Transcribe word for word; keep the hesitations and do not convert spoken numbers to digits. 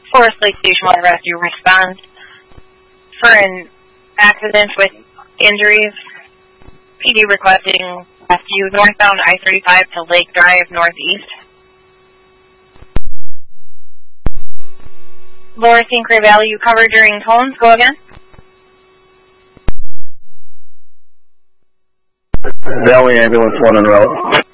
Forest Lake Station Water Rescue responds for an accident with injuries. P D requesting rescue northbound I thirty-five to Lake Drive northeast. Lower Saint Croix Valley, you covered during tones. Go again. Valley Ambulance one en route.